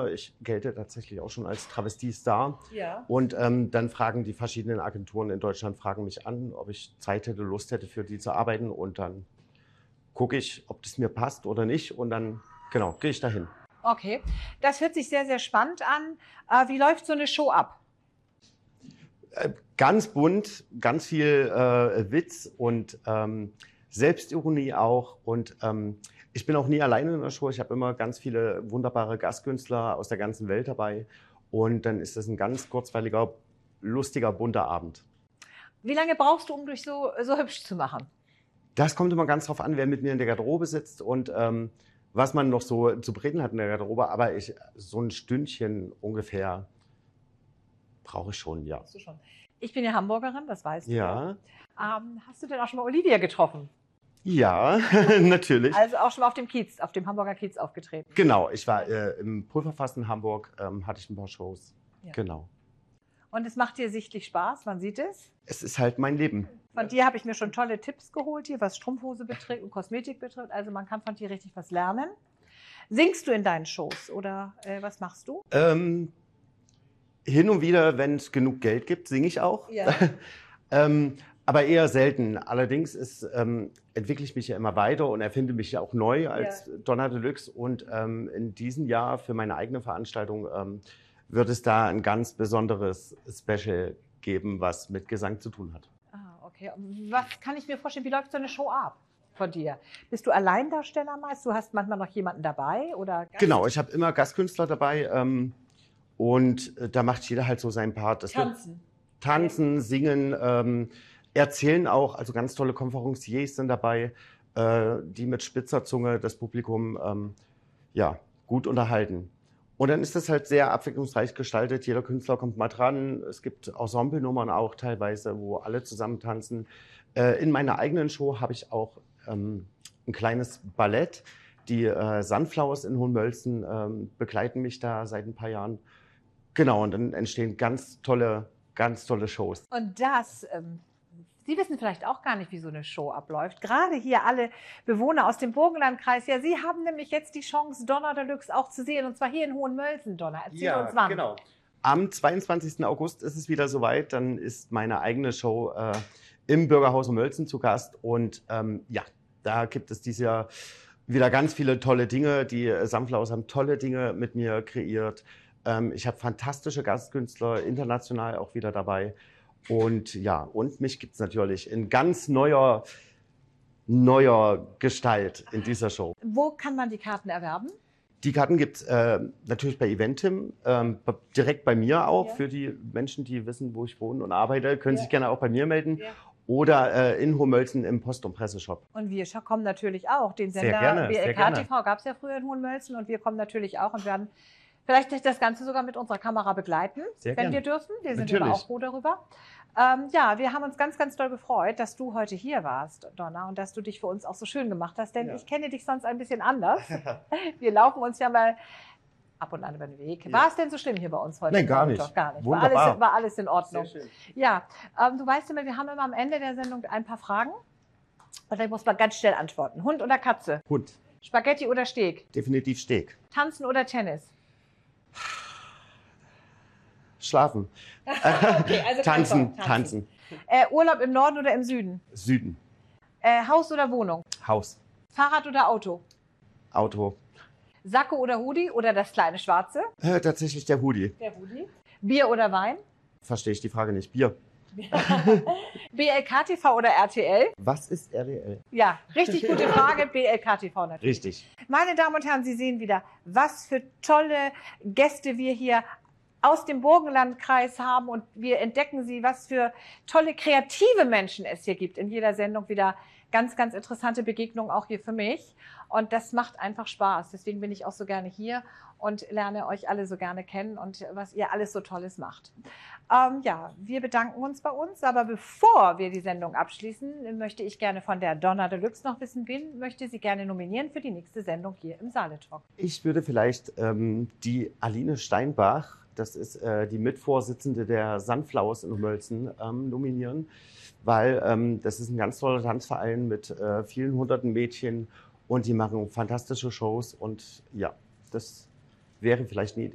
Schauspieler. Ich gelte tatsächlich auch schon als Travestiestar. Ja. Und dann fragen die verschiedenen Agenturen in Deutschland mich an, ob ich Zeit hätte, Lust hätte, für die zu arbeiten. Und dann gucke ich, ob das mir passt oder nicht. Und dann, genau, gehe ich dahin. Okay, das hört sich sehr, sehr spannend an. Wie läuft so eine Show ab? Ganz bunt, ganz viel Witz und Selbstironie auch. Und ich bin auch nie alleine in der Show. Ich habe immer ganz viele wunderbare Gastkünstler aus der ganzen Welt dabei. Und dann ist das ein ganz kurzweiliger, lustiger, bunter Abend. Wie lange brauchst du, um dich so hübsch zu machen? Das kommt immer ganz drauf an, wer mit mir in der Garderobe sitzt und was man noch so zu bereden hat in der Garderobe. Aber so ein Stündchen ungefähr brauche ich schon, ja. Hast du schon. Ich bin ja Hamburgerin, das weißt du. Ja. Hast du denn auch schon mal Olivia getroffen? Ja, natürlich. Also auch schon mal auf dem Kiez, auf dem Hamburger Kiez aufgetreten. Genau, ich war im Pulverfass in Hamburg, hatte ich ein paar Shows. Ja. Genau. Und es macht dir sichtlich Spaß, man sieht es. Es ist halt mein Leben. Von dir habe ich mir schon tolle Tipps geholt hier, was Strumpfhose betrifft und Kosmetik betrifft. Also man kann von dir richtig was lernen. Singst du in deinen Shows oder was machst du? Hin und wieder, wenn es genug Geld gibt, singe ich auch. Ja. Aber eher selten. Allerdings entwickle ich mich ja immer weiter und erfinde mich ja auch neu als Donna Deluxe. Und in diesem Jahr für meine eigene Veranstaltung wird es da ein ganz besonderes Special geben, was mit Gesang zu tun hat. Ah, okay. Was kann ich mir vorstellen, wie läuft so eine Show ab von dir? Bist du Alleindarsteller meist? Du hast manchmal noch jemanden dabei? Oder Genau, ich habe immer Gastkünstler dabei und da macht jeder halt so seinen Part. Tanzen, singen, erzählen auch, also ganz tolle Konferenciers sind dabei, die mit spitzer Zunge das Publikum gut unterhalten. Und dann ist das halt sehr abwechslungsreich gestaltet. Jeder Künstler kommt mal dran. Es gibt Ensemblenummern auch teilweise, wo alle zusammen tanzen. In meiner eigenen Show habe ich auch ein kleines Ballett. Die Sunflowers in Hohenmölzen begleiten mich da seit ein paar Jahren. Genau, und dann entstehen ganz tolle Shows. Und das, Sie wissen vielleicht auch gar nicht, wie so eine Show abläuft. Gerade hier alle Bewohner aus dem Burgenlandkreis. Ja, Sie haben nämlich jetzt die Chance, Donna Deluxe auch zu sehen. Und zwar hier in Hohenmölsen, Donna. Erzähl uns wann. Genau. Am 22. August ist es wieder soweit. Dann ist meine eigene Show im Bürgerhaus Mölsen zu Gast. Und da gibt es dieses Jahr wieder ganz viele tolle Dinge. Die Sunflowers haben tolle Dinge mit mir kreiert. Ich habe fantastische Gastkünstler, international auch wieder dabei. Und und mich gibt es natürlich in ganz neuer Gestalt in dieser Show. Wo kann man die Karten erwerben? Die Karten gibt es natürlich bei Eventim, direkt bei mir auch. Für die Menschen, die wissen, wo ich wohne und arbeite, können sich gerne auch bei mir melden. Ja. Oder in Hohenmölsen im Post- und Presseshop. Und wir kommen natürlich auch. Den Sender BLK TV gab es ja früher in Hohenmölsen. Und wir kommen natürlich auch und werden vielleicht das Ganze sogar mit unserer Kamera begleiten, wenn wir dürfen. Wir sind immer auch froh darüber. Wir haben uns ganz, ganz doll gefreut, dass du heute hier warst, Donna, und dass du dich für uns auch so schön gemacht hast, denn ich kenne dich sonst ein bisschen anders. Wir laufen uns ja mal ab und an über den Weg. War es denn so schlimm hier bei uns heute? Nein, gar nicht. Gar nicht. Wunderbar. War alles in Ordnung. Sehr schön. Ja, du weißt immer, wir haben immer am Ende der Sendung ein paar Fragen. Und da muss man ganz schnell antworten. Hund oder Katze? Hund. Spaghetti oder Steak? Definitiv Steak. Tanzen oder Tennis? Schlafen. Okay, also Tanzen. Urlaub im Norden oder im Süden? Süden. Haus oder Wohnung? Haus. Fahrrad oder Auto? Auto. Sakko oder Hoodie oder das kleine Schwarze? Tatsächlich der Hoodie. Der Hoodie. Bier oder Wein? Verstehe ich die Frage nicht. Bier. BLK TV oder RTL? Was ist RTL? Ja, richtig gute Frage. BLK TV natürlich. Richtig. Meine Damen und Herren, Sie sehen wieder, was für tolle Gäste wir hier aus dem Burgenlandkreis haben und wir entdecken sie, was für tolle kreative Menschen es hier gibt. In jeder Sendung wieder ganz, ganz interessante Begegnungen auch hier für mich und das macht einfach Spaß. Deswegen bin ich auch so gerne hier und lerne euch alle so gerne kennen und was ihr alles so Tolles macht. Wir bedanken uns bei uns, aber bevor wir die Sendung abschließen, möchte ich gerne von der Donna Deluxe noch wissen, wen möchte sie gerne nominieren für die nächste Sendung hier im Saale-Talk? Ich würde vielleicht die Aline Steinbach, das ist die Mitvorsitzende der Sunflowers in Mölzen, nominieren, weil das ist ein ganz toller Tanzverein mit vielen hunderten Mädchen und die machen fantastische Shows und ja, das wäre vielleicht eine Idee.